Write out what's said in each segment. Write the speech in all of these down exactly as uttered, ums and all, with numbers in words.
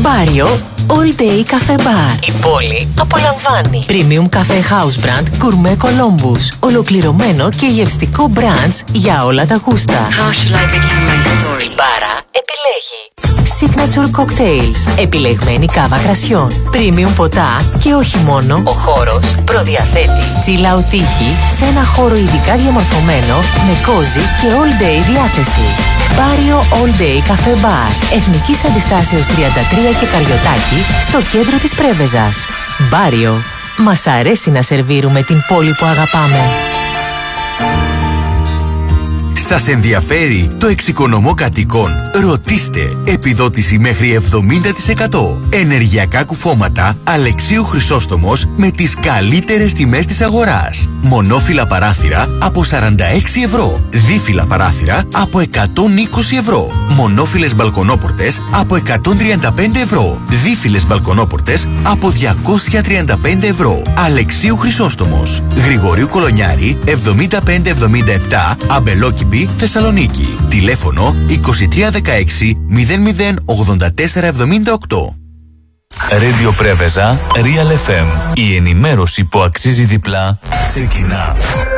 Μπάριο All Day Cafe Bar. Η πόλη απολαμβάνει. Premium Cafe House Brand Gourmet Columbus. Ολοκληρωμένο και γευστικό brunch για όλα τα γούστα. How shall I begin my story? Η μπάρα επιλέγει. Signature Cocktails. Επιλεγμένη κάβα κρασιών. Premium ποτά και όχι μόνο. Ο χώρος προδιαθέτει chill out τύχη σε ένα χώρο ειδικά διαμορφωμένο με cozy και all day διάθεση. Μπάριο All Day Cafe Bar. Εθνικής Αντιστάσεως τριάντα τρία και Καριωτάκη, στο κέντρο της Πρέβεζας. Μπάριο. Μας αρέσει να σερβίρουμε την πόλη που αγαπάμε. Σας ενδιαφέρει το εξοικονομώ κατοίκων? Ρωτήστε. Επιδότηση μέχρι εβδομήντα τοις εκατό. Ενεργειακά κουφώματα Αλεξίου Χρυσόστομος με τις καλύτερες τιμές της αγοράς. Μονόφυλλα παράθυρα από σαράντα έξι ευρώ. Δίφυλλα παράθυρα από εκατόν είκοσι ευρώ. Μονόφυλλες μπαλκονόπορτες από εκατόν τριάντα πέντε ευρώ. Δίφυλλες μπαλκονόπορτες από διακόσια τριάντα πέντε ευρώ. Αλεξίου Χρυσόστομος. Γρηγορίου Κολονιάρη εβδομήντα πέντε εβδομήντα επτά, Αμπελόκηπη, Θεσσαλονίκη. Τηλέφωνο είκοσι τρία δεκαέξι μηδέν μηδέν ογδόντα τέσσερα εβδομήντα οκτώ. Radio Πρέβεζα, Real εφ εμ. Η ενημέρωση που αξίζει διπλά ξεκινά.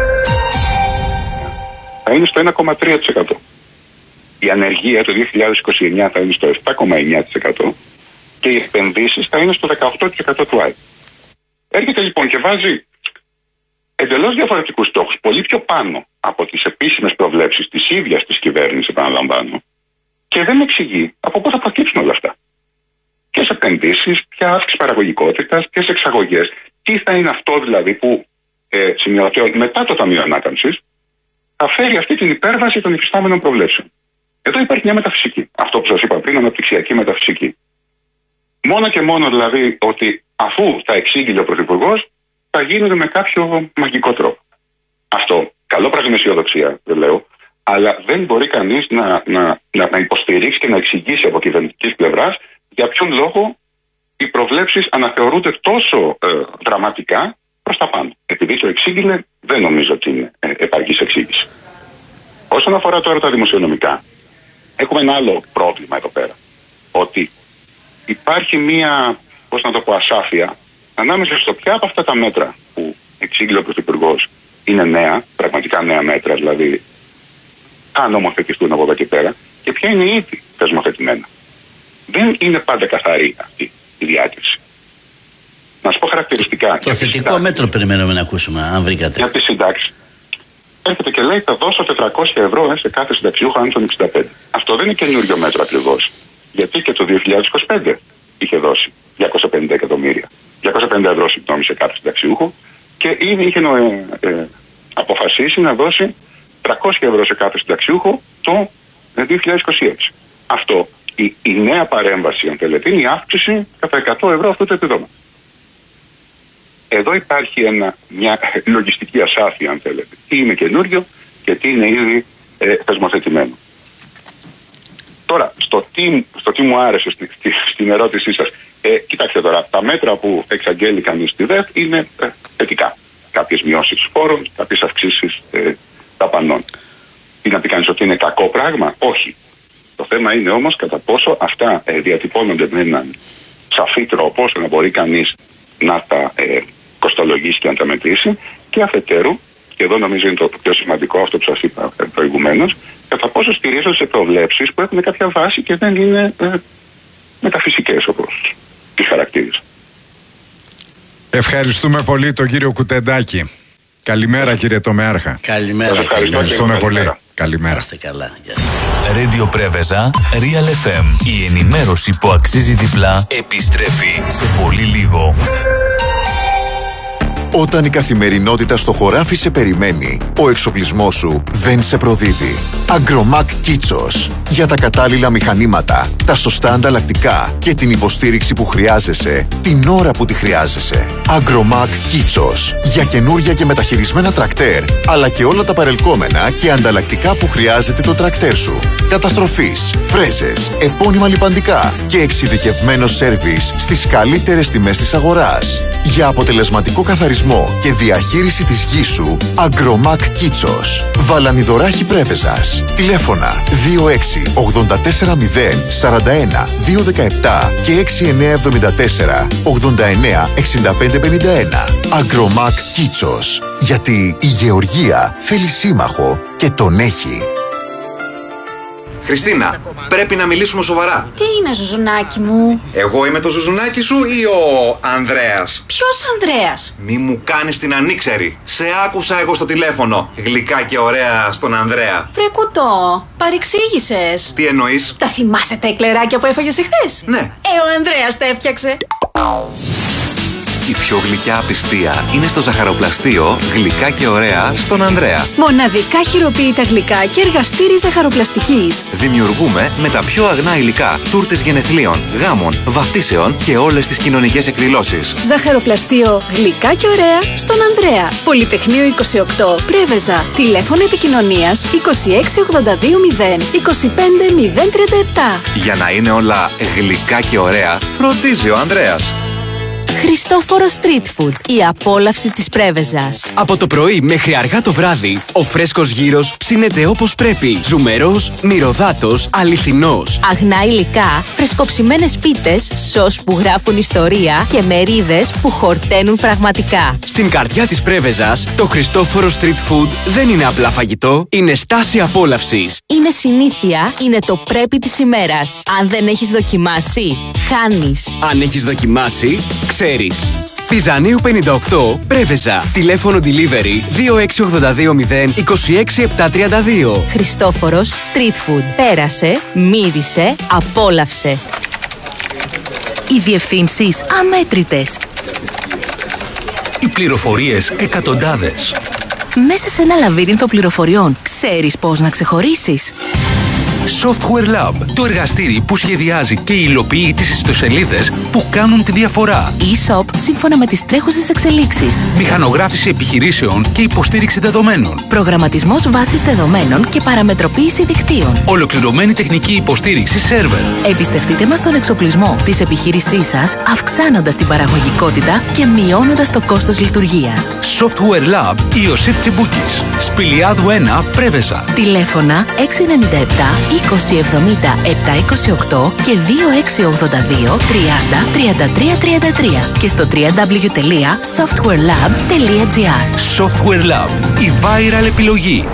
Θα είναι στο ένα κόμμα τρία τοις εκατό. Η ανεργία το δύο χιλιάδες είκοσι εννιά θα είναι στο επτά κόμμα εννιά τοις εκατό και οι επενδύσεις θα είναι στο δεκαοκτώ τοις εκατό του ΑΕΠ. Έρχεται λοιπόν και βάζει εντελώς διαφορετικούς στόχους, πολύ πιο πάνω από τις επίσημες προβλέψεις της ίδιας της κυβέρνησης, επαναλαμβάνω, και δεν εξηγεί από πού θα προκύψουν όλα αυτά. Ποιες επενδύσεις, ποια αύξηση παραγωγικότητας, ποιες εξαγωγές. Τι θα είναι αυτό δηλαδή που ε, σημειωτέων μετά το Ταμείο Ανάκαμψης θα φέρει αυτή την υπέρβαση των υφιστάμενων προβλέψεων. Εδώ υπάρχει μια μεταφυσική. Αυτό που σας είπα πριν, αναπτυξιακή μεταφυσική. Μόνο και μόνο δηλαδή ότι αφού θα εξήγηλε ο Πρωθυπουργός, θα γίνονται με κάποιο μαγικό τρόπο. Αυτό, καλό πράγμα αισιοδοξία, δεν λέω, αλλά δεν μπορεί κανείς να, να, να, να υποστηρίξει και να εξηγήσει από κυβερνητικής πλευράς για ποιον λόγο οι προβλέψεις αναθεωρούνται τόσο ε, δραματικά προς τα πάνω. Επειδή το εξήγηλε, δεν νομίζω ότι είναι ε, επαρκής εξήγηση. Όσον αφορά τώρα τα δημοσιονομικά, έχουμε ένα άλλο πρόβλημα εδώ πέρα. Ότι υπάρχει μία, πώς να το πω, ασάφεια ανάμεσα στο ποια από αυτά τα μέτρα που εξήγηλε ο Πρωθυπουργός είναι νέα, πραγματικά νέα μέτρα, δηλαδή αν νομοθετηθούν από εδώ και πέρα, και ποια είναι ήδη θεσμοθετημένα. Δεν είναι πάντα καθαρή αυτή η διάκριση. Να σου πω χαρακτηριστικά. Το θετικό μέτρο περιμένουμε να ακούσουμε, αν βρήκατε. Για τη συντάξη. Έρχεται και λέει θα δώσω τετρακόσια ευρώ σε κάθε συνταξιούχο άνω των εξήντα πέντε. Αυτό δεν είναι καινούριο μέτρο ακριβώς. Γιατί και το δύο χιλιάδες είκοσι πέντε είχε δώσει διακόσια πενήντα εκατομμύρια. διακόσια πενήντα ευρώ συγγνώμη σε κάθε συνταξιούχο και ήδη είχε ε, ε, αποφασίσει να δώσει τριακόσια ευρώ σε κάθε συνταξιούχο το δύο χιλιάδες είκοσι έξι. Αυτό, η, η νέα παρέμβαση, αν θέλετε, είναι η αύξηση κατά εκατό ευρώ αυτού του επιδόματος. Εδώ υπάρχει ένα, μια λογιστική ασάφεια, αν θέλετε. Τι είναι καινούριο και τι είναι ήδη ε, θεσμοθετημένο. Τώρα, στο τι, στο τι μου άρεσε στη, στη, στην ερώτησή σας, ε, κοιτάξτε τώρα, τα μέτρα που εξαγγέλει κανείς στη ΔΕΘ είναι ε, θετικά. Κάποιες μειώσεις φόρων, κάποιες αυξήσεις ε, δαπανών. Τι να πει κανείς ότι είναι κακό πράγμα? Όχι. Το θέμα είναι όμως κατά πόσο αυτά ε, διατυπώνονται με έναν σαφή τρόπο ώστε να μπορεί κανείς να τα ε, κοστολογήσει και να τα μετρήσει, και αφετέρου, και εδώ νομίζω είναι το πιο σημαντικό αυτό που σας είπα ε, προηγουμένως, κατά πόσο στηρίζονται σε προβλέψεις που έχουν κάποια βάση και δεν είναι ε, μεταφυσικές όπως τις χαρακτήριζα. Ευχαριστούμε πολύ τον κύριο Κουτεντάκη. Καλημέρα κύριε Τομεάρχα. Καλημέρα. Ευχαριστούμε καλημέρα. πολύ. Καλημέρα. Καλημέρα. Είστε καλά. Radio Πρέβεζα, Real εφ εμ. Η ενημέρωση που αξίζει διπλά επιστρέφει σε πολύ λίγο. Όταν η καθημερινότητα στο χωράφι σε περιμένει, ο εξοπλισμός σου δεν σε προδίδει. Agromac Kitsos. Για τα κατάλληλα μηχανήματα, τα σωστά ανταλλακτικά και την υποστήριξη που χρειάζεσαι, την ώρα που τη χρειάζεσαι. Agromac Kitsos. Για καινούρια και μεταχειρισμένα τρακτέρ, αλλά και όλα τα παρελκόμενα και ανταλλακτικά που χρειάζεται το τρακτέρ σου. Καταστροφής, φρέζες, επώνυμα λιπαντικά και εξειδικευμένο σέρβις στις καλύτερες τιμές της αγοράς. Για αποτελεσματικό καθαρισμό εξοπλισμό και διαχείριση της γης σου, Agromac Κίτσος. Βαλανιδωράχη Πρέβεζας. Τηλέφωνα δύο έξι ογδόντα τέσσερα μηδέν σαράντα ένα δύο δεκαεπτά και έξι εννιά εβδομήντα τέσσερα ογδόντα εννιά εξήντα πέντε πενήντα ένα. Agromac Κίτσος. Γιατί η γεωργία θέλει σύμμαχο και τον έχει. Χριστίνα, πρέπει να μιλήσουμε σοβαρά. Τι είναι, Ζουζουνάκι μου? Εγώ είμαι το Ζουζουνάκι σου ή ο Ανδρέας? Ποιος Ανδρέας? Μη μου κάνεις την ανήξερη. Σε άκουσα εγώ στο τηλέφωνο. Γλυκά και ωραία στον Ανδρέα. Βρε κουτό, παρεξήγησες. Τι εννοείς? Τα θυμάσαι τα εκλεράκια που έφαγες εχθές? Ναι. Ε, ο Ανδρέας τα έφτιαξε. Η πιο γλυκιά απιστία είναι στο ζαχαροπλαστείο Γλυκά και ωραία στον Ανδρέα. Μοναδικά χειροποίητα γλυκά και εργαστήρι ζαχαροπλαστικής. Δημιουργούμε με τα πιο αγνά υλικά τούρτες γενεθλίων, γάμων, βαφτίσεων και όλες τις κοινωνικές εκδηλώσεις. Ζαχαροπλαστείο Γλυκά και ωραία στον Ανδρέα. Πολυτεχνείο είκοσι οκτώ, Πρέβεζα. Τηλέφωνο επικοινωνίας είκοσι έξι ογδόντα δύο μηδέν είκοσι πέντε μηδέν τριάντα επτά. Για να είναι όλα γλυκά και ωραία, φροντίζει ο Ανδρέας. Χριστόφορο Street Food, η απόλαυση της Πρέβεζας. Από το πρωί μέχρι αργά το βράδυ, ο φρέσκος γύρος ψήνεται όπως πρέπει. Ζουμερός, μυρωδάτος, αληθινός. Αγνά υλικά, φρεσκοψημένες πίτες, σως που γράφουν ιστορία και μερίδες που χορταίνουν πραγματικά. Στην καρδιά της Πρέβεζας, το Χριστόφορο Street Food δεν είναι απλά φαγητό, είναι στάση απόλαυσης. Είναι συνήθεια, είναι το πρέπει της ημέρας. Αν δεν έχεις δοκιμάσει, χάνεις. Αν έχεις δοκιμάσει, ξέρεις. Πιζανίου πενήντα οκτώ, Πρέβεζα. Τηλέφωνο delivery δύο έξι ογδόντα δύο μηδέν είκοσι έξι επτακόσια τριάντα δύο. Χριστόφορος Street Food. Πέρασε, μύρισε, απόλαυσε. Οι διευθύνσεις αμέτρητες. Οι πληροφορίες εκατοντάδες. Μέσα σε ένα λαβύρινθο πληροφοριών, ξέρεις πώς να ξεχωρίσεις? Software Lab, το εργαστήρι που σχεδιάζει και υλοποιεί τις ιστοσελίδες που κάνουν τη διαφορά. E-shop σύμφωνα με τις τρέχουσες εξελίξεις. Μηχανογράφηση επιχειρήσεων και υποστήριξη δεδομένων. Προγραμματισμός βάσης δεδομένων και παραμετροποίηση δικτύων. Ολοκληρωμένη τεχνική υποστήριξη σερβερ. Εμπιστευτείτε μας τον εξοπλισμό της επιχείρησής σας, αυξάνοντας την παραγωγικότητα και μειώνοντας το κόστος λειτουργίας. Software Lab Ιωσήφ Τσιμπούκης. Σπηλιάδου ένα, Πρέβεζα. Τηλέφωνα έξι εννιά επτά είκοσι εβδομήντα επτακόσια είκοσι οκτώ και δύο έξι ογδόντα δύο τριάντα τριάντα τρία τριάντα τρία και στο double-u double-u double-u τελεία software lab τελεία gr. Software Lab, η viral επιλογή.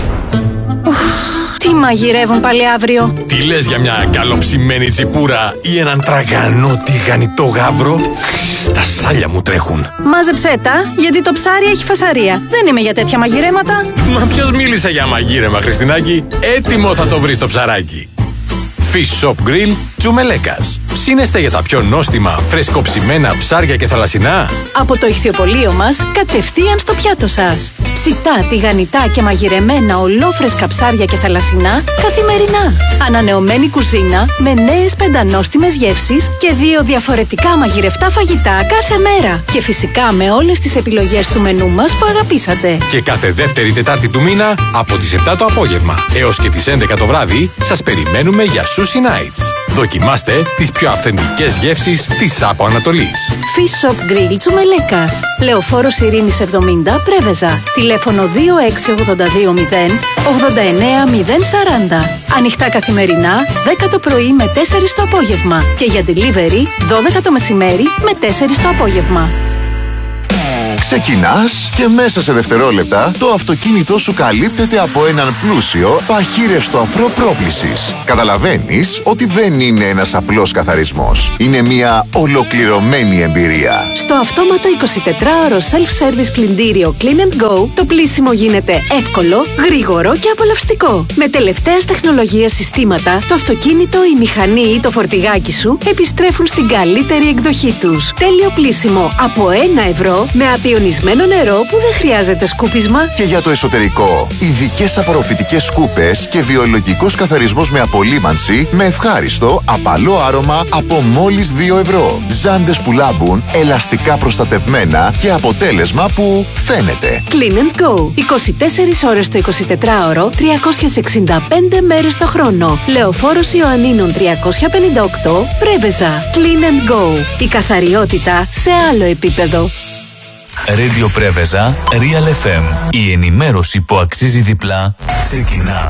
Τι μαγειρεύουν πάλι αύριο? Τι λες για μια καλοψημένη τσιπούρα ή έναν τραγανό τηγανιτό γάβρο? Τα σάλια μου τρέχουν. Μάζεψέ τα, γιατί το ψάρι έχει φασαρία. Δεν είμαι για τέτοια μαγειρέματα. Μα ποιος μίλησε για μαγείρεμα, Χριστινάκη? Έτοιμο θα το βρεις το ψαράκι. Fish Shop Grill Τσουμελέκας. Ψήνεστε για τα πιο νόστιμα, φρεσκοψημένα ψάρια και θαλασσινά? Από το ηχθιοπωλείο μας, κατευθείαν στο πιάτο σας. Ψητά, τηγανιτά και μαγειρεμένα ολόφρεσκα ψάρια και θαλασσινά καθημερινά. Ανανεωμένη κουζίνα με νέες πεντανόστιμες γεύσεις και δύο διαφορετικά μαγειρευτά φαγητά κάθε μέρα. Και φυσικά με όλες τις επιλογές του μενού μας που αγαπήσατε. Και κάθε δεύτερη Τετάρτη του μήνα από τις επτά το απόγευμα έως και τις έντεκα το βράδυ σας περιμένουμε για Sushi Nights. Δοκιμάστε τις πιο αυθεντικές γεύσεις της Άπο Ανατολής. Fish Shop Grill Τσουμελέκας. Λεωφόρος Ειρήνης εβδομήντα, Πρέβεζα. Τηλέφωνο δύο έξι ογδόντα δύο μηδέν ογδόντα εννιά μηδέν σαράντα. Ανοιχτά καθημερινά, δέκα το πρωί με τέσσερα το απόγευμα. Και για delivery, δώδεκα το μεσημέρι με τέσσερα το απόγευμα. Ξεκινάς και μέσα σε δευτερόλεπτα το αυτοκίνητό σου καλύπτεται από έναν πλούσιο παχύρευστο αφρό πρόκλησης. Καταλαβαίνεις ότι δεν είναι ένας απλός καθαρισμός. Είναι μια ολοκληρωμένη εμπειρία. Στο αυτόματο εικοσιτετράωρο self-service πλυντήριο Clean and Go, το πλύσιμο γίνεται εύκολο, γρήγορο και απολαυστικό. Με τελευταίας τεχνολογίας συστήματα, το αυτοκίνητο, η μηχανή ή το φορτηγάκι σου επιστρέφουν στην καλύτερη εκδοχή τους. Τέλειο πλύσιμο από ένα ευρώ με απειονισμένο νερό που δεν χρειάζεται σκούπισμα. Και για το εσωτερικό, ειδικές απορροφητικές σκούπες και βιολογικός καθαρισμός με απολύμανση με ευχάριστο, απαλό άρωμα από μόλις δύο ευρώ. Ζάντες που λάμπουν, ελαστικά προστατευμένα και αποτέλεσμα που φαίνεται. Clean and Go. είκοσι τέσσερις ώρες το εικοσιτετράωρο, τριακόσιες εξήντα πέντε μέρες το χρόνο. Λεωφόρος Ιωαννίνων τριακόσια πενήντα οκτώ, Πρέβεζα. Clean and Go. Η καθαριότητα σε άλλο επίπεδο. Radio Πρέβεζα, Real εφ εμ. Η ενημέρωση που αξίζει διπλά ξεκινά.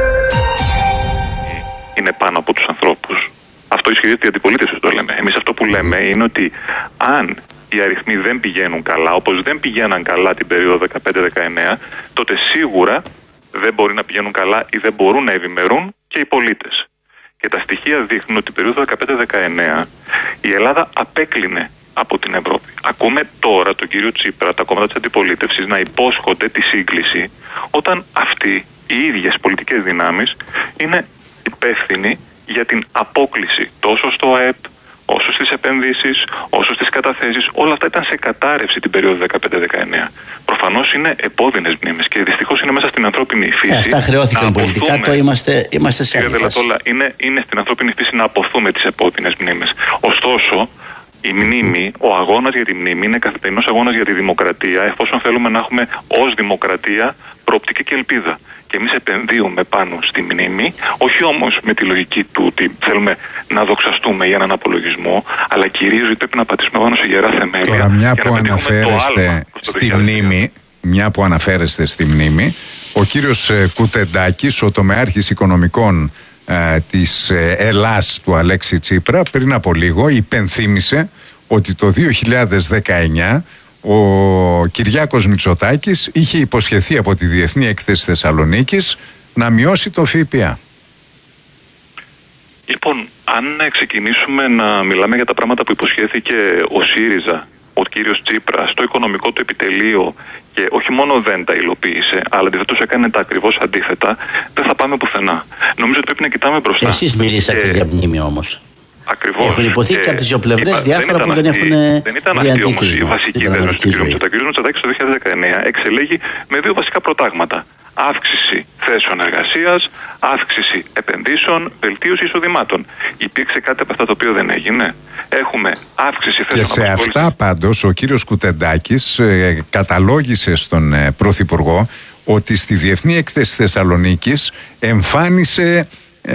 Είναι πάνω από τους ανθρώπους. Αυτό ισχυρίζεται η αντιπολίτευση, το λέμε. Εμείς αυτό που λέμε είναι ότι αν οι αριθμοί δεν πηγαίνουν καλά, όπως δεν πηγαίναν καλά την περίοδο δεκαπέντε δεκαεννέα, τότε σίγουρα δεν μπορεί να πηγαίνουν καλά ή δεν μπορούν να ευημερούν και οι πολίτες. Και τα στοιχεία δείχνουν ότι την περίοδο δεκαπέντε δεκαεννέα η Ελλάδα απέκλεινε από την Ευρώπη. Ακούμε τώρα τον κύριο Τσίπρα, τα κόμματα της αντιπολίτευσης να υπόσχονται τη σύγκληση, όταν αυτοί οι ίδιες πολιτικές δυνάμεις είναι υπεύθυνοι για την απόκλιση τόσο στο ΑΕΠ, όσο στις επενδύσεις, όσο στις καταθέσεις. Όλα αυτά ήταν σε κατάρρευση την περίοδο δεκαπέντε δεκαεννέα. Προφανώς είναι επώδυνες μνήμες και δυστυχώς είναι μέσα στην ανθρώπινη φύση. Ε, αυτά χρεώθηκαν πολιτικά, το είμαστε, είμαστε σε άλλη φάση. Είναι, είναι στην ανθρώπινη φύση να αποθούμε τις επώδυνες μνήμες. Ωστόσο, η μνήμη, ο αγώνας για τη μνήμη είναι καθημερινός αγώνας για τη δημοκρατία, εφόσον θέλουμε να έχουμε ως δημοκρατία προοπτική και ελπίδα. Και εμείς επενδύουμε πάνω στη μνήμη, όχι όμως με τη λογική του ότι θέλουμε να δοξαστούμε για έναν απολογισμό, αλλά κυρίως ότι πρέπει να πατήσουμε πάνω σε γερά θεμέλια. Τώρα, μια που αναφέρεστε στη μνήμη, μια που αναφέρεστε στη μνήμη, ο κύριος Κουτεντάκης, ο τομεάρχης οικονομικών ε, της Ελλάς του Αλέξη Τσίπρα, πριν από λίγο υπενθύμησε ότι το δύο χιλιάδες δεκαεννέα ο Κυριάκος Μητσοτάκης είχε υποσχεθεί από τη Διεθνή Έκθεση Θεσσαλονίκης να μειώσει το ΦΠΑ. Λοιπόν, αν ξεκινήσουμε να μιλάμε για τα πράγματα που υποσχέθηκε ο ΣΥΡΙΖΑ, ο κύριος Τσίπρας, στο οικονομικό του επιτελείο, και όχι μόνο δεν τα υλοποίησε, αλλά αντιθέτως έκανε τα ακριβώς αντίθετα, δεν θα πάμε πουθενά. Νομίζω ότι πρέπει να κοιτάμε μπροστά. Εσείς μιλήσατε και... για μνήμη όμως. Ακριβώς. Έχουν υποθεί και από τις δύο πλευρές διάφορα που δεν έχουν. Δεν ήταν αυτή όμως η βασική δέσμευση του κ. Μητσοτάκη. Ο κ. Μητσοτάκης το δύο χιλιάδες δεκαεννέα εξελέγει με δύο βασικά προτάγματα. Αύξηση θέσεων εργασίας, αύξηση επενδύσεων, βελτίωση εισοδημάτων. Υπήρξε κάτι από αυτά το οποίο δεν έγινε? Έχουμε αύξηση θέσεων. Και σε αυτά πάντως ο κύριος Κουτεντάκης ε, καταλόγησε στον ε, Πρωθυπουργό ότι στη Διεθνή Έκθεση Θεσσαλονίκης εμφάνισε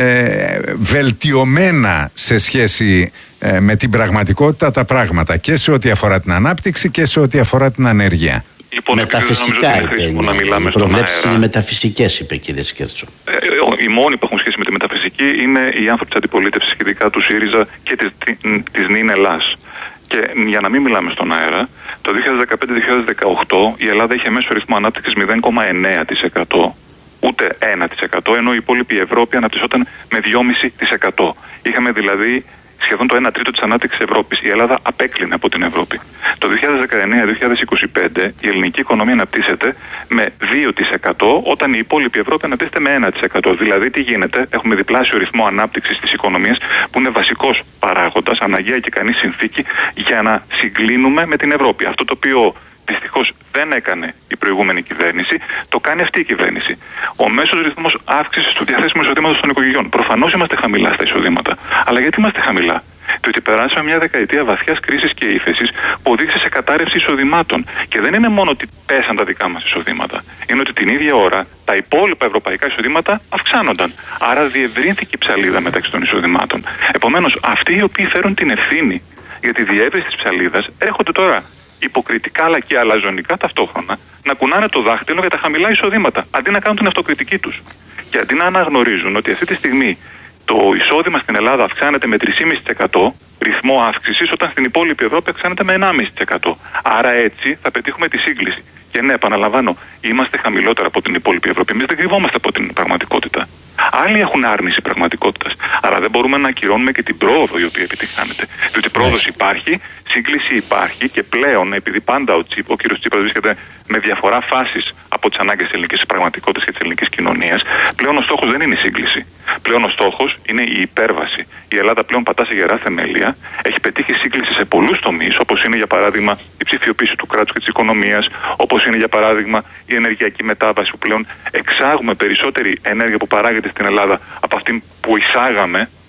Ε, βελτιωμένα σε σχέση ε, με την πραγματικότητα τα πράγματα, και σε ό,τι αφορά την ανάπτυξη και σε ό,τι αφορά την ανεργία. Λοιπόν, μεταφυσικά είπε. Οι προβλέψεις είναι μεταφυσικές, είπε κύριε Σκέρτσο. Ε, οι μόνοι που έχουν σχέση με τη μεταφυσική είναι οι άνθρωποι της αντιπολίτευσης, ειδικά του ΣΥΡΙΖΑ και της, της ΝΙΝ Ελλάς. Και για να μην μιλάμε στον αέρα, το δύο χιλιάδες δεκαπέντε δύο χιλιάδες δεκαοκτώ η Ελλάδα είχε μέσο ρυθμό ανάπτυξης μηδέν κόμμα εννέα τοις εκατό. Ούτε ένα τοις εκατό, ενώ η υπόλοιπη Ευρώπη αναπτυσσόταν με δυόμισι τοις εκατό τοις εκατό. Είχαμε δηλαδή σχεδόν το ένα τρίτο της ανάπτυξης Ευρώπης. Η Ελλάδα απέκλεινε από την Ευρώπη. Το δύο χιλιάδες δεκαεννέα δύο χιλιάδες είκοσι πέντε η ελληνική οικονομία αναπτύσσεται με δύο τοις εκατό, όταν η υπόλοιπη Ευρώπη αναπτύσσεται με ένα τοις εκατό. Δηλαδή τι γίνεται? Έχουμε διπλάσιο ρυθμό ανάπτυξης της οικονομίας, που είναι βασικός παράγοντας, αναγκαία και ικανή συνθήκη για να συγκλίνουμε με την Ευρώπη. Αυτό το οποίο δυστυχώς δεν έκανε η προηγούμενη κυβέρνηση, το κάνει αυτή η κυβέρνηση. Ο μέσος ρυθμός αύξησης του διαθέσιμου εισοδήματος των οικογενειών. Προφανώς είμαστε χαμηλά στα εισοδήματα. Αλλά γιατί είμαστε χαμηλά? Διότι περάσαμε μια δεκαετία βαθιάς κρίσης και ύφεσης που οδήγησε σε κατάρρευση εισοδημάτων. Και δεν είναι μόνο ότι πέσαν τα δικά μας εισοδήματα. Είναι ότι την ίδια ώρα τα υπόλοιπα ευρωπαϊκά εισοδήματα αυξάνονταν. Άρα διευρύνθηκε η ψαλίδα μεταξύ των εισοδημάτων. Επομένως, αυτοί οι οποίοι φέρουν την ευθύνη για τη διεύρυνση της ψαλίδας έρχονται τώρα υποκριτικά αλλά και αλαζονικά ταυτόχρονα να κουνάνε το δάχτυλο για τα χαμηλά εισοδήματα, αντί να κάνουν την αυτοκριτική τους. Και αντί να αναγνωρίζουν ότι αυτή τη στιγμή το εισόδημα στην Ελλάδα αυξάνεται με τρία κόμμα πέντε τοις εκατό ρυθμό αύξησης, όταν στην υπόλοιπη Ευρώπη αυξάνεται με ένα κόμμα πέντε τοις εκατό. Άρα έτσι θα πετύχουμε τη σύγκληση. Και ναι, επαναλαμβάνω, είμαστε χαμηλότερα από την υπόλοιπη Ευρώπη. Εμείς δεν κρυβόμαστε από την πραγματικότητα. Άλλοι έχουν άρνηση πραγματικότητας. Άρα δεν μπορούμε να ακυρώνουμε και την πρόοδο η οποία επιτυχάνεται. Διότι πρόοδος υπάρχει, σύγκληση υπάρχει, και πλέον, επειδή πάντα ο, Τσίπ, ο κ. Τσίπρας βρίσκεται με διαφορά φάσεις από τις ανάγκες της ελληνικής πραγματικότητας και της ελληνικής κοινωνίας, πλέον ο στόχος δεν είναι η σύγκληση. Πλέον ο στόχος είναι η υπέρβαση. Η Ελλάδα πλέον πατά σε γερά θεμέλια, έχει πετύχει σύγκληση σε πολλούς τομείς, όπως είναι για παράδειγμα η ψηφιοποίηση του κράτους και της οικονομίας, όπως είναι για παράδειγμα η ενεργειακή μετάβαση, που πλέον εξάγουμε περισσότερη ενέργεια που παράγεται στην Ελλάδα από αυτή που εισάγαμε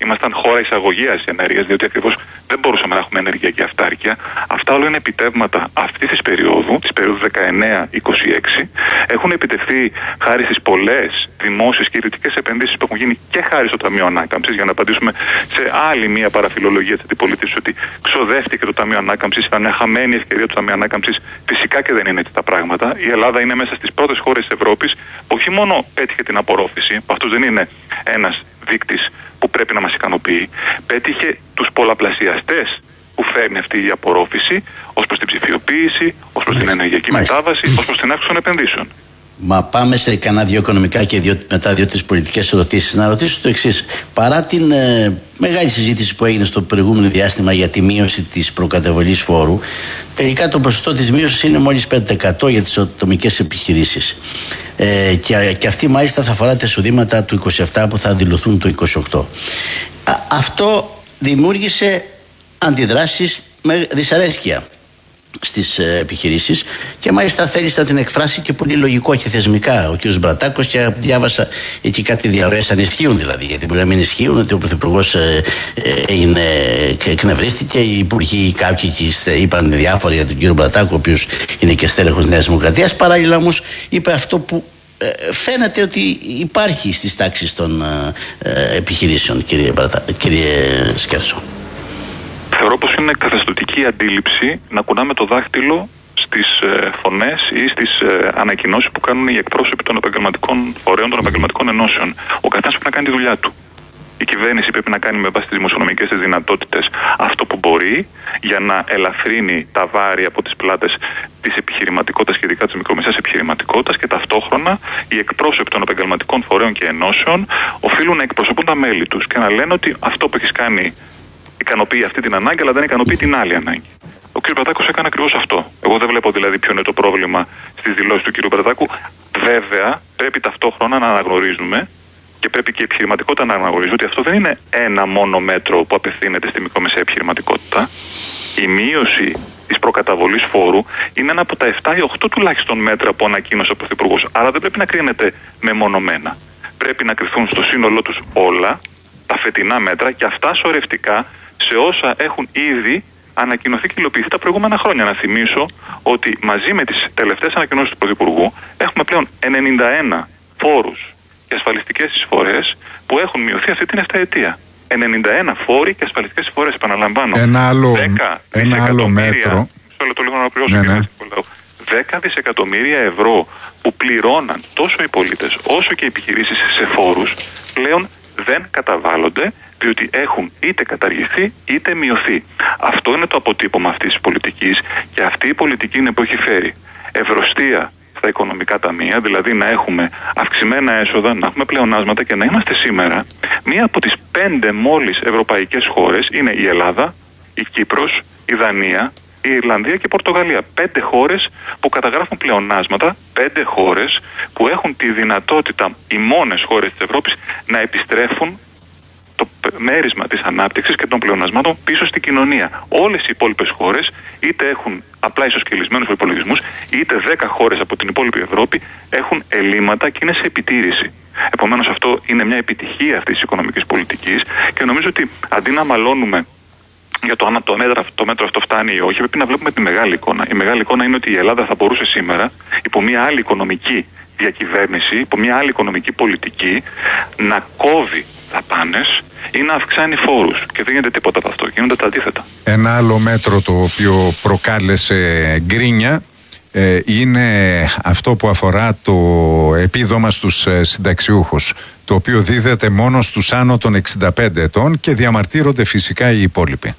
ήμασταν χώρα εισαγωγίας ενέργειας, διότι ακριβώς δεν μπορούσαμε να έχουμε ενεργειακή αυτάρκεια. Αυτά όλα είναι επιτεύγματα αυτής της περίοδου, της περίοδου δεκαεννέα είκοσι έξι. Έχουν επιτευχθεί χάρη στις πολλές δημόσιες και ιδιωτικές επενδύσεις που έχουν γίνει και χάρη στο Ταμείο Ανάκαμψης, για να απαντήσουμε σε άλλη μία παραφιλολογία της αντιπολίτευσης ότι ξοδεύτηκε το Ταμείο Ανάκαμψης, ήταν μια χαμένη ευκαιρία του Ταμείου Ανάκαμψης. Φυσικά και δεν είναι έτσι τα πράγματα. Η Ελλάδα είναι μέσα στις πρώτες χώρες της Ευρώπης που όχι μόνο πέτυχε την απορρόφηση, που αυτός δεν είναι ένας δείκτης που πρέπει να μας ικανοποιεί, πέτυχε τους πολλαπλασιαστές που φέρνει αυτή η απορρόφηση ως προς την ψηφιοποίηση, ως προς την ενεργειακή Μάλιστα. μετάβαση, ως προς την αύξηση των επενδύσεων. Μα πάμε σε κανένα δύο οικονομικά και δύο, μετά δύο-τρεις πολιτικές ερωτήσεις. Να ρωτήσω το εξής. Παρά την ε, μεγάλη συζήτηση που έγινε στο προηγούμενο διάστημα για τη μείωση της προκαταβολής φόρου, τελικά το ποσοστό της μείωσης είναι μόλις πέντε τοις εκατό για τις ατομικές επιχειρήσεις. Ε, και, και αυτή μάλιστα θα αφορά τα εισοδήματα του είκοσι επτά που θα δηλωθούν το είκοσι οκτώ. Α, αυτό δημιούργησε αντιδράσεις με δυσαρέσκεια στις ε, επιχειρήσεις και μάλιστα θέλησε να την εκφράσει και πολύ λογικό και θεσμικά ο κ. Μπρατάκος, και διάβασα εκεί κάτι διαρροές αν ισχύουν δηλαδή, γιατί μπορεί να μην ισχύουν, ότι ο Πρωθυπουργός ε, ε, εκνευρίστηκε, οι υπουργοί κάποιοι είπαν διάφορα για τον κ. Μπρατάκο, ο οποίος είναι και στέλεχος Νέας Δημοκρατίας. Παράλληλα όμως είπε αυτό που ε, φαίνεται ότι υπάρχει στις τάξεις των ε, επιχειρήσεων, κύριε, Μπρατα, κύριε Σκέρτσο. Θεωρώ πως είναι καθεστωτική αντίληψη να κουνάμε το δάχτυλο στις ε, φωνές ή στις ε, ανακοινώσεις που κάνουν οι εκπρόσωποι των επαγγελματικών φορέων, των επαγγελματικών ενώσεων. Ο καθένας πρέπει να κάνει τη δουλειά του. Η κυβέρνηση πρέπει να κάνει με βάση τις δημοσιονομικές της δυνατότητες αυτό που μπορεί για να ελαφρύνει τα βάρη από τις πλάτες της επιχειρηματικότητας και ειδικά της μικρομεσαίας επιχειρηματικότητας, και ταυτόχρονα οι εκπρόσωποι των επαγγελματικών φορέων και ενώσεων οφείλουν να εκπροσωπούν τα μέλη τους και να λένε ότι αυτό που έχεις κάνει ικανοποιεί αυτή την ανάγκη, αλλά δεν ικανοποιεί την άλλη ανάγκη. Ο κ. Μπρατάκος έκανε ακριβώς αυτό. Εγώ δεν βλέπω δηλαδή ποιο είναι το πρόβλημα στις δηλώσεις του κ. Μπρατάκου. Βέβαια, πρέπει ταυτόχρονα να αναγνωρίζουμε και πρέπει και η επιχειρηματικότητα να αναγνωρίζει ότι αυτό δεν είναι ένα μόνο μέτρο που απευθύνεται στη μικρομεσαία επιχειρηματικότητα. Η μείωση της προκαταβολής φόρου είναι ένα από τα επτά ή οκτώ τουλάχιστον μέτρα που ανακοίνωσε ο Πρωθυπουργός. Άρα δεν πρέπει να κρίνεται μεμονωμένα. Πρέπει να κρυθούν στο σύνολό τους όλα τα φετινά μέτρα και αυτά σωρευτικά σε όσα έχουν ήδη ανακοινωθεί και υλοποιηθεί τα προηγούμενα χρόνια. Να θυμίσω ότι μαζί με τις τελευταίες ανακοινώσεις του Πρωθυπουργού έχουμε πλέον ενενήντα ένα φόρους και ασφαλιστικές εισφορές που έχουν μειωθεί αυτή την επταετία. ενενήντα ένα φόροι και ασφαλιστικές εισφορές, επαναλαμβάνω. Ένα άλλο, ένα άλλο μέτρο. Το λίγο να ολοκληρώσω, ναι, ναι. δέκα δισεκατομμύρια ευρώ που πληρώναν τόσο οι πολίτες όσο και οι επιχειρήσεις σε φόρους πλέον δεν καταβάλλονται, διότι έχουν είτε καταργηθεί είτε μειωθεί. Αυτό είναι το αποτύπωμα αυτής της πολιτικής, και αυτή η πολιτική είναι που έχει φέρει ευρωστία στα οικονομικά ταμεία, δηλαδή να έχουμε αυξημένα έσοδα, να έχουμε πλεονάσματα και να είμαστε σήμερα μία από τις πέντε μόλις ευρωπαϊκές χώρες. Είναι η Ελλάδα, η Κύπρος, η Δανία, η Ιρλανδία και η Πορτογαλία. Πέντε χώρες που καταγράφουν πλεονάσματα, πέντε χώρες που έχουν τη δυνατότητα, οι μόνες χώρες της Ευρώπης, να επιστρέφουν το μέρισμα της ανάπτυξης και των πλεονασμάτων πίσω στην κοινωνία. Όλες οι υπόλοιπες χώρες είτε έχουν απλά ισοσκελισμένους προϋπολογισμούς, είτε δέκα χώρες από την υπόλοιπη Ευρώπη έχουν ελλείμματα και είναι σε επιτήρηση. Επομένως, αυτό είναι μια επιτυχία αυτής της οικονομικής πολιτικής, και νομίζω ότι αντί να μαλώνουμε για το αν το μέτρο, το μέτρο αυτό φτάνει ή όχι, πρέπει να βλέπουμε τη μεγάλη εικόνα. Η μεγάλη εικόνα είναι ότι η Ελλάδα θα μπορούσε σήμερα, υπό μια άλλη οικονομική διακυβέρνηση, υπό μια άλλη οικονομική πολιτική, να κόβει δαπάνες ή να αυξάνει φόρους. Και δεν γίνεται τίποτα από αυτό. Γίνονται τα αντίθετα. Ένα άλλο μέτρο το οποίο προκάλεσε γκρίνια ε, είναι αυτό που αφορά το επίδομα στους ε, συνταξιούχους, το οποίο δίδεται μόνο στους άνω των εξήντα πέντε ετών και διαμαρτύρονται φυσικά οι υπόλοιποι.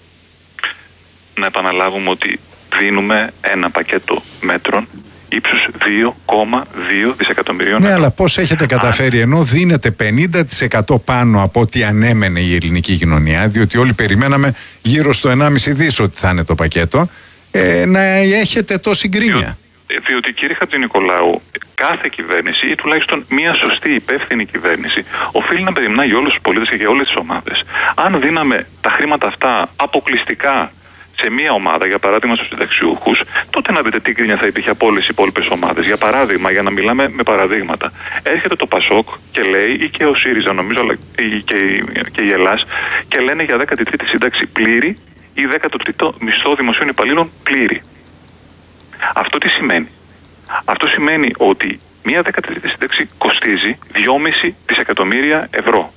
Να επαναλάβουμε ότι δίνουμε ένα πακέτο μέτρων ύψους δύο κόμμα δύο δισεκατομμυρίων ευρώ. Ναι, αλλά πώς έχετε καταφέρει, ενώ δίνετε πενήντα τοις εκατό πάνω από ό,τι ανέμενε η ελληνική κοινωνία, διότι όλοι περιμέναμε γύρω στο ενάμιση δις ότι θα είναι το πακέτο, ε, να έχετε τόση γκρίνια. Διότι, διότι κύριε Χατζηνικολάου, κάθε κυβέρνηση, ή τουλάχιστον μια σωστή υπεύθυνη κυβέρνηση, οφείλει να περιμνάει για όλους τους πολίτες και για όλες τις ομάδες. Αν δίναμε τα χρήματα αυτά αποκλειστικά σε μία ομάδα, για παράδειγμα στους συνταξιούχους, τότε να δείτε τι γκρίνια θα υπήρχε από όλες τις υπόλοιπες ομάδες. Για παράδειγμα, για να μιλάμε με παραδείγματα, έρχεται το Πασόκ και λέει, ή και ο ΣΥΡΙΖΑ νομίζω, αλλά και, και η Ελλάς, και λένε για δέκατη τρίτη σύνταξη πλήρη ή δέκατο τρίτο μισθό δημοσίων υπαλλήλων πλήρη. Αυτό τι σημαίνει? Αυτό σημαίνει ότι μία δέκατη τρίτη σύνταξη κοστίζει δυόμισι δισεκατομμύρια ευρώ.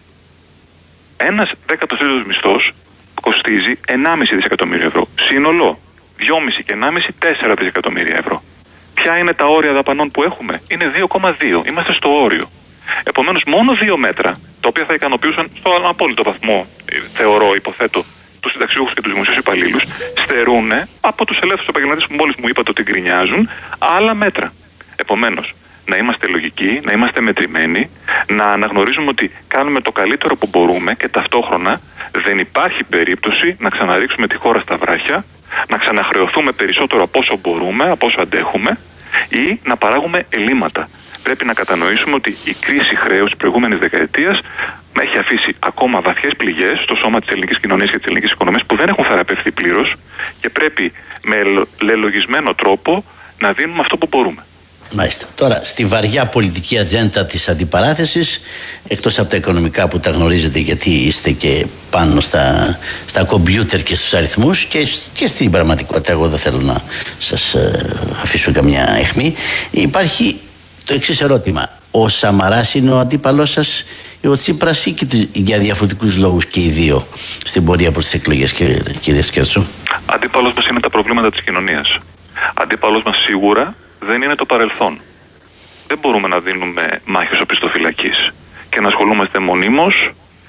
Ένας δέκατος τρίτος μισθός κοστίζει ενάμισι δισεκατομμύρια ευρώ. Σύνολο δυόμισι και ενάμισι, τέσσερα δισεκατομμύρια ευρώ. Ποια είναι τα όρια δαπανών που έχουμε? Είναι δύο κόμμα δύο. Είμαστε στο όριο. Επομένως, μόνο δύο μέτρα, τα οποία θα ικανοποιούσαν στο απόλυτο βαθμό, θεωρώ, υποθέτω, τους συνταξιούχους και τους δημοσίους υπαλλήλους, στερούν από τους ελεύθερους επαγγελματίες που μόλις μου είπατε ότι γκρινιάζουν άλλα μέτρα. Επομένως, να είμαστε λογικοί, να είμαστε μετρημένοι, να αναγνωρίζουμε ότι κάνουμε το καλύτερο που μπορούμε και ταυτόχρονα δεν υπάρχει περίπτωση να ξαναρίξουμε τη χώρα στα βράχια, να ξαναχρεωθούμε περισσότερο από όσο μπορούμε, από όσο αντέχουμε, ή να παράγουμε ελλείμματα. Πρέπει να κατανοήσουμε ότι η κρίση χρέους της προηγούμενης δεκαετίας έχει αφήσει ακόμα βαθιές πληγές στο σώμα της ελληνικής κοινωνίας και της ελληνικής οικονομίας που δεν έχουν θεραπευθεί πλήρως και πρέπει με λελογισμένο τρόπο να δίνουμε αυτό που μπορούμε. Μάλιστα. Τώρα, στη βαριά πολιτική ατζέντα της αντιπαράθεσης, εκτός από τα οικονομικά που τα γνωρίζετε γιατί είστε και πάνω στα, στα κομπιούτερ και στους αριθμούς και, και στην πραγματικότητα, εγώ δεν θέλω να σας ε, αφήσω καμιά αιχμή, υπάρχει το εξής ερώτημα. Ο Σαμαράς είναι ο αντίπαλός σας ή ο Τσίπρας, ή για διαφορετικούς λόγους και οι δύο στην πορεία προς τις εκλογές, κύριε Σκέρτσο? Αντίπαλος μας είναι τα προβλήματα της κοινωνίας. Αντίπαλος μας σίγουρα δεν είναι το παρελθόν. Δεν μπορούμε να δίνουμε μάχες οπισθοφυλακής και να ασχολούμαστε μονίμως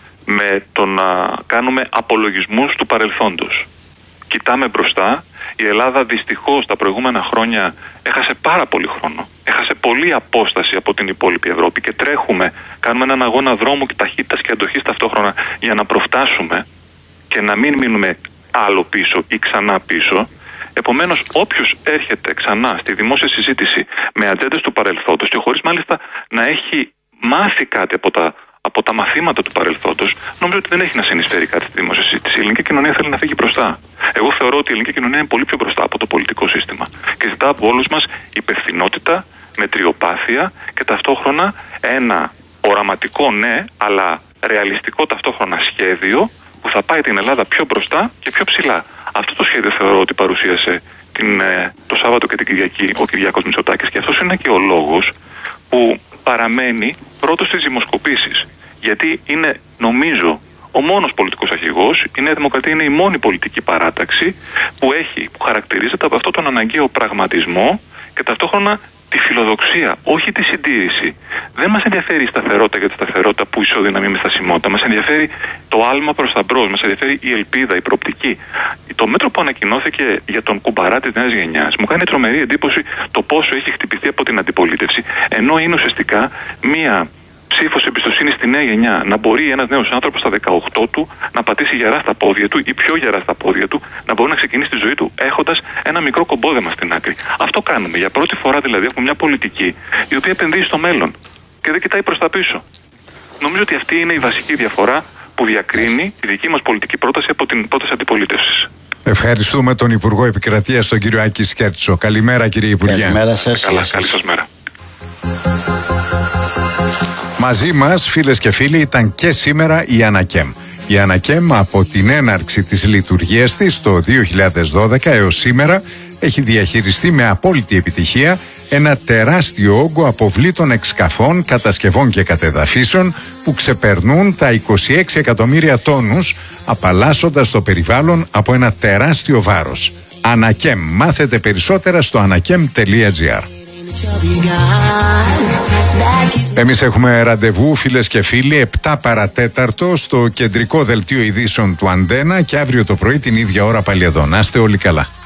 με το να κάνουμε απολογισμούς του παρελθόντος. Κοιτάμε μπροστά. Η Ελλάδα δυστυχώς τα προηγούμενα χρόνια έχασε πάρα πολύ χρόνο. Έχασε πολλή απόσταση από την υπόλοιπη Ευρώπη και τρέχουμε, κάνουμε έναν αγώνα δρόμου και ταχύτητας και αντοχής ταυτόχρονα για να προφτάσουμε και να μην μείνουμε άλλο πίσω ή ξανά πίσω. Επομένως, όποιος έρχεται ξανά στη δημόσια συζήτηση με ατζέντες του παρελθόντος και χωρίς μάλιστα να έχει μάθει κάτι από τα, από τα μαθήματα του παρελθόντος, νομίζω ότι δεν έχει να συνεισφέρει κάτι στη δημόσια συζήτηση. Η ελληνική κοινωνία θέλει να φύγει μπροστά. Εγώ θεωρώ ότι η ελληνική κοινωνία είναι πολύ πιο μπροστά από το πολιτικό σύστημα και ζητά από όλους μας υπευθυνότητα, μετριοπάθεια και ταυτόχρονα ένα οραματικό ναι, αλλά ρεαλιστικό ταυτόχρονα σχέδιο που θα πάει την Ελλάδα πιο μπροστά και πιο ψηλά. Αυτό το σχέδιο θεωρώ ότι παρουσίασε την, το Σάββατο και την Κυριακή ο Κυριάκος Μητσοτάκης και αυτός είναι και ο λόγος που παραμένει πρώτος στις δημοσκοπήσεις. Γιατί είναι, νομίζω, ο μόνος πολιτικός αρχηγός, η Νέα Δημοκρατία είναι η μόνη πολιτική παράταξη που, έχει, που χαρακτηρίζεται από αυτόν τον αναγκαίο πραγματισμό και ταυτόχρονα τη φιλοδοξία, όχι τη συντήρηση. Δεν μας ενδιαφέρει η σταθερότητα για τη σταθερότητα που ισοδυναμεί με στασιμότητα. Μας ενδιαφέρει το άλμα προς τα μπρος. Μας ενδιαφέρει η ελπίδα, η προοπτική. Το μέτρο που ανακοινώθηκε για τον κουμπαρά της νέας γενιάς μου κάνει τρομερή εντύπωση το πόσο έχει χτυπηθεί από την αντιπολίτευση, ενώ είναι ουσιαστικά μία ψήφος εμπιστοσύνη στη νέα γενιά. Να μπορεί ένας νέος άνθρωπος στα δεκαοκτώ του να πατήσει γερά στα πόδια του ή πιο γερά στα πόδια του, να μπορεί να ξεκινήσει τη ζωή του έχοντας ένα μικρό κομπόδεμα στην άκρη. Αυτό κάνουμε. Για πρώτη φορά δηλαδή έχουμε μια πολιτική η οποία επενδύει στο μέλλον και δεν κοιτάει προς τα πίσω. Νομίζω ότι αυτή είναι η βασική διαφορά που διακρίνει τη δική μας πολιτική πρόταση από την πρόταση αντιπολίτευσης. Ευχαριστούμε τον Υπουργό Επικρατείας, τον κύριο Άκη Σκέρτσο. Καλημέρα, κύριε Υπουργέ. Καλημέρα σας. Καλά, καλή σας μέρα. Μαζί μας, φίλες και φίλοι, ήταν και σήμερα η Ανακέμ. Η Ανακέμ από την έναρξη της λειτουργίας της το δύο χιλιάδες δώδεκα έως σήμερα έχει διαχειριστεί με απόλυτη επιτυχία ένα τεράστιο όγκο αποβλήτων εξκαφών, κατασκευών και κατεδαφίσεων που ξεπερνούν τα είκοσι έξι εκατομμύρια τόνους, απαλλάσσοντας το περιβάλλον από ένα τεράστιο βάρος. Ανακέμ. Μάθετε περισσότερα στο ανακέμ τελεία τζι άρ. Εμείς έχουμε ραντεβού, φίλες και φίλοι, επτά παρατέταρτο στο κεντρικό δελτίο ειδήσεων του Αντένα και αύριο το πρωί την ίδια ώρα πάλι εδώ. Να είστε όλοι καλά.